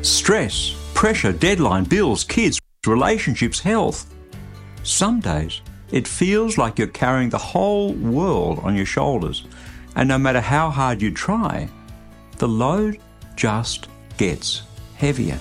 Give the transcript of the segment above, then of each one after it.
Stress, pressure, deadline, bills, kids, relationships, health. Some days it feels like you're carrying the whole world on your shoulders, and no matter how hard you try, the load just gets heavier.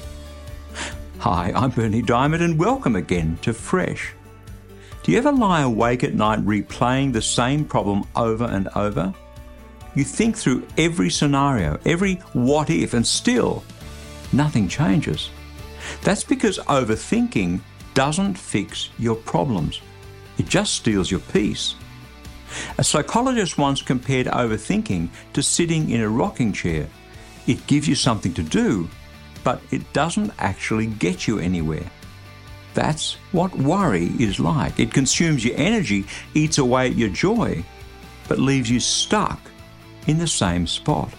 Hi, I'm Bernie Diamond and welcome again to Fresh. Do you ever lie awake at night replaying the same problem over and over? You think through every scenario, every what if, and still nothing changes. That's because overthinking doesn't fix your problems. It just steals your peace. A psychologist once compared overthinking to sitting in a rocking chair. It gives you something to do, but it doesn't actually get you anywhere. That's what worry is like. It consumes your energy, eats away at your joy, but leaves you stuck in the same spot.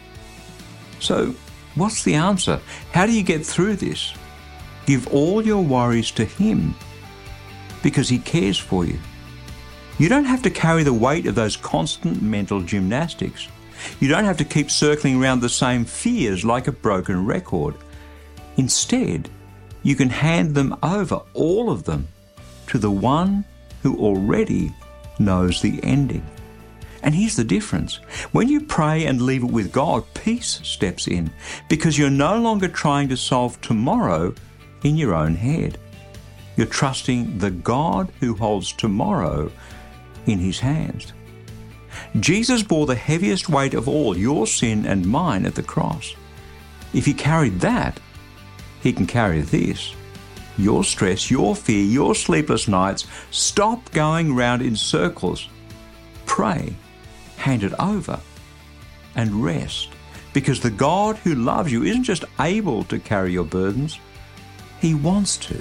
So, what's the answer? How do you get through this? Give all your worries to Him, because He cares for you. You don't have to carry the weight of those constant mental gymnastics. You don't have to keep circling around the same fears like a broken record. Instead, you can hand them over, all of them, to the one who already knows the ending. And here's the difference. When you pray and leave it with God, peace steps in, because you're no longer trying to solve tomorrow in your own head. You're trusting the God who holds tomorrow in His hands. Jesus bore the heaviest weight of all, your sin and mine, at the cross. If He carried that, He can carry this. Your stress, your fear, your sleepless nights. Stop going round in circles. Pray, hand it over, and rest, because the God who loves you isn't just able to carry your burdens, He wants to.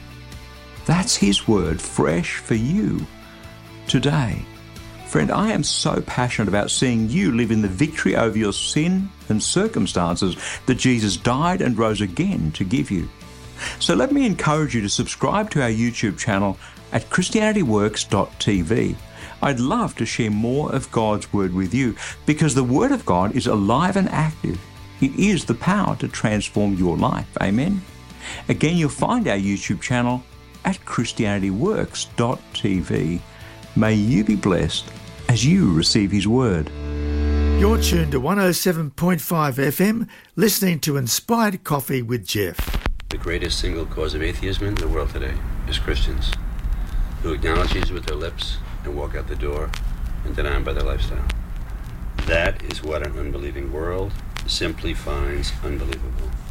That's His word, fresh for you today. Friend, I am so passionate about seeing you live in the victory over your sin and circumstances that Jesus died and rose again to give you. So let me encourage you to subscribe to our YouTube channel at ChristianityWorks.tv. I'd love to share more of God's Word with you, because the Word of God is alive and active. It is the power to transform your life. Amen? Again, you'll find our YouTube channel at ChristianityWorks.tv. May you be blessed as you receive His Word. You're tuned to 107.5 FM, listening to Inspired Coffee with Jeff. The greatest single cause of atheism in the world today is Christians who acknowledge Jesus with their lips and walk out the door and deny Him by their lifestyle. That is what an unbelieving world simply finds unbelievable.